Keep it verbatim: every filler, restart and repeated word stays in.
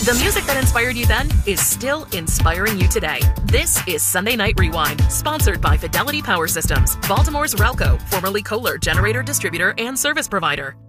The music that inspired you then is still inspiring you today. This is Sunday Night Rewind, sponsored by Fidelity Power Systems, Baltimore's Ralco, formerly Kohler generator distributor and service provider.